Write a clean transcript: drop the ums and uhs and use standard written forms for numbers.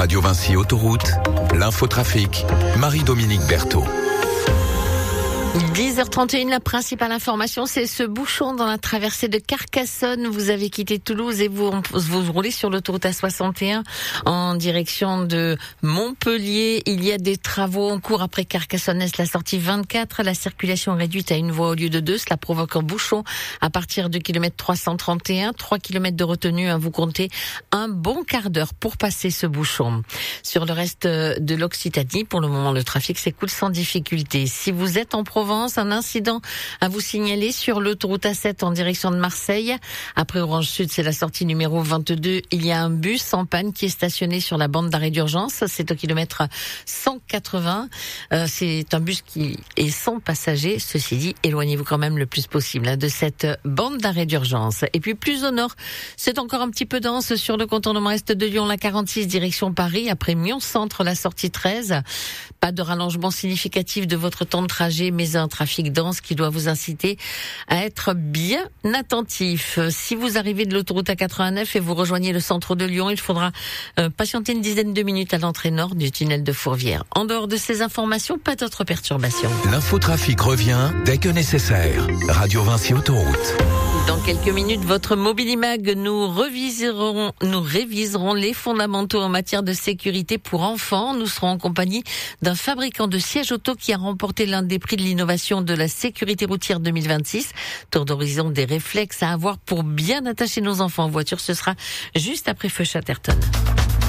Radio Vinci Autoroute, l'infotrafic, Marie-Dominique Berthaud. 10h31, la principale information, c'est ce bouchon dans la traversée de Carcassonne. Vous avez quitté Toulouse et vous roulez sur l'autoroute A61 en direction de Montpellier. Il y a des travaux en cours après Carcassonne-Est, la sortie 24. La circulation est réduite à une voie au lieu de deux. Cela provoque un bouchon à partir du kilomètre 331. 3 kilomètres de retenue. Vous comptez un bon quart d'heure pour passer ce bouchon. Sur le reste de l'Occitanie, pour le moment, le trafic s'écoule sans difficulté. Si vous êtes en Provence, un incident à vous signaler sur l'autoroute A7 en direction de Marseille. Après Orange Sud, c'est la sortie numéro 22. Il y a un bus en panne qui est stationné sur la bande d'arrêt d'urgence. C'est au kilomètre 180. C'est un bus qui est sans passagers. Ceci dit, éloignez-vous quand même le plus possible de cette bande d'arrêt d'urgence. Et puis plus au nord, c'est encore un petit peu dense sur le contournement est de Lyon, la 46 direction Paris. Après Mion-Centre, la sortie 13. Pas de rallongement significatif de votre temps de trajet, mais un trafic dense qui doit vous inciter à être bien attentif. Si vous arrivez de l'autoroute A89 et vous rejoignez le centre de Lyon, il faudra patienter une dizaine de minutes à l'entrée nord du tunnel de Fourvière. En dehors de ces informations, pas d'autres perturbations. L'infotrafic revient dès que nécessaire. Radio Vinci Autoroute. Dans quelques minutes, votre Mobilimag, nous réviserons les fondamentaux en matière de sécurité pour enfants. Nous serons en compagnie d'un fabricant de sièges auto qui a remporté l'un des prix de l'innovation de la sécurité routière 2026. Tour d'horizon des réflexes à avoir pour bien attacher nos enfants en voiture. Ce sera juste après Feu Chatterton.